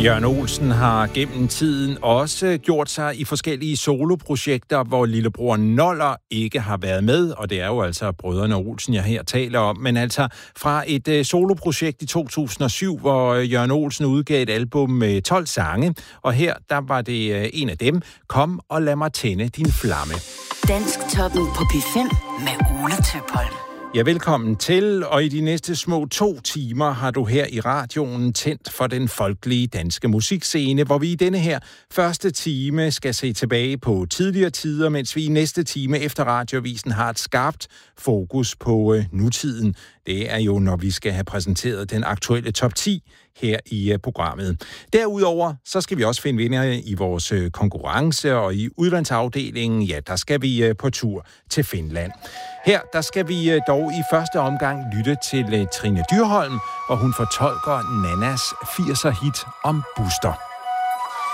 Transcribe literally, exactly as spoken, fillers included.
Jørgen Olsen har gennem tiden også gjort sig i forskellige soloprojekter, hvor lillebror Noller ikke har været med, og det er jo altså brødrene Olsen, jeg her taler om, men altså fra et uh, soloprojekt i to tusind og syv, hvor Jørgen Olsen udgav et album med tolv sange, og her der var det uh, en af dem, Kom og lad mig tænde din flamme. Dansktoppen på P fem med Ole Tøpholm. Ja, velkommen til, og i de næste små to timer har du her i radioen tændt for den folkelige danske musikscene, hvor vi i denne her første time skal se tilbage på tidligere tider, mens vi i næste time efter Radioavisen har et skarpt fokus på øh, nutiden. Det er jo, når vi skal have præsenteret den aktuelle top ti her i uh, programmet. Derudover, så skal vi også finde vinder i vores uh, konkurrence, og i udlandsafdelingen, ja, der skal vi uh, på tur til Finland. Her, der skal vi uh, dog i første omgang lytte til uh, Trine Dyrholm, hvor hun fortolker Nannas firser hit om Buster.